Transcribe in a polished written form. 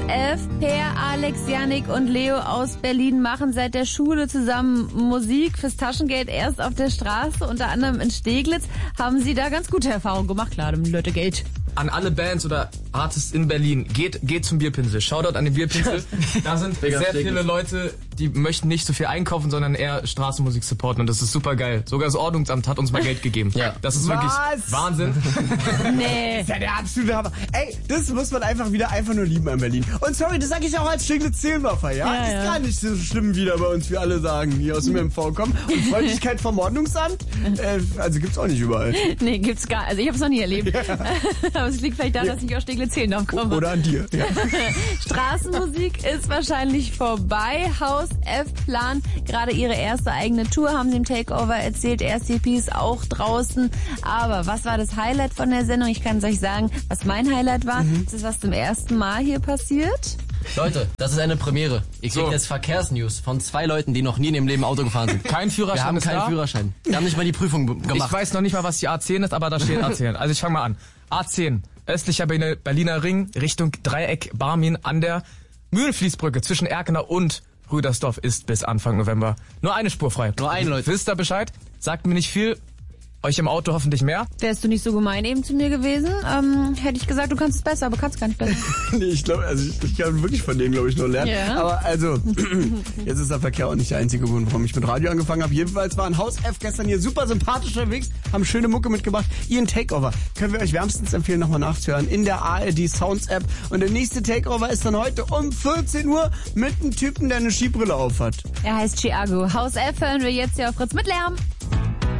F, Per, Alex, Yannick und Leo aus Berlin machen seit der Schule zusammen Musik fürs Taschengeld, erst auf der Straße, unter anderem in Steglitz. Haben Sie da ganz gute Erfahrungen gemacht? Klar, damit Leute Geld. An alle Bands oder Artists in Berlin, geht zum Bierpinsel. Shoutout an den Bierpinsel. Da sind sehr viele Leute, die möchten nicht so viel einkaufen, sondern eher Straßenmusik supporten und das ist super geil. Sogar das Ordnungsamt hat uns mal Geld gegeben. Ja. Das ist wirklich Wahnsinn. Nee. Das ist ja der absolute Hammer. Ey, das muss man einfach nur lieben an Berlin. Und sorry, das sage ich auch als Steglitz-Zehlendorfer, ja? Ist gar nicht so schlimm wieder bei uns, wie alle sagen, die aus dem MV kommen. Und Freundlichkeit vom Ordnungsamt, also gibt's auch nicht überall. Nee, gibt's gar nicht. Also ich hab's noch nie erlebt. Ja. Aber es liegt vielleicht daran, dass ich aus Steglitz-Zehlendorf komme. Oder an dir. Ja. Straßenmusik ist wahrscheinlich vorbei. Haus F plant gerade ihre erste eigene Tour, haben sie im Takeover erzählt. Erste EP ist auch draußen. Aber was war das Highlight von der Sendung? Ich kann es euch sagen, was mein Highlight war. Das ist was zum ersten Mal hier passiert. Leute, das ist eine Premiere. Ihr kriegt jetzt Verkehrsnews von 2 Leuten, die noch nie in ihrem Leben Auto gefahren sind. Kein Führerschein. Wir haben keinen Führerschein. Wir haben nicht mal die Prüfung gemacht. Ich weiß noch nicht mal, was die A10 ist, aber da steht A10. Also ich fange mal an. A10, östlicher Berliner Ring, Richtung Dreieck Barmin an der Mühlenfließbrücke zwischen Erkener und Rüdersdorf ist bis Anfang November nur eine Spur frei. Nur eine, Leute. Wisst ihr Bescheid? Sagt mir nicht viel. Euch im Auto hoffentlich mehr. Wärst du nicht so gemein eben zu mir gewesen, hätte ich gesagt, du kannst es besser, aber kannst gar nicht besser. Nee, ich glaube, ich kann wirklich von denen, glaube ich, nur lernen. Yeah. Aber also, jetzt ist der Verkehr auch nicht der einzige Grund, warum ich mit Radio angefangen habe. Jedenfalls waren Haus F gestern hier super sympathisch unterwegs, haben schöne Mucke mitgebracht. Ihren Takeover können wir euch wärmstens empfehlen, nochmal nachzuhören in der ARD Sounds App. Und der nächste Takeover ist dann heute um 14 Uhr mit einem Typen, der eine Skibrille aufhat. Er heißt Chiago. Haus F hören wir jetzt hier auf Fritz mit Lärm.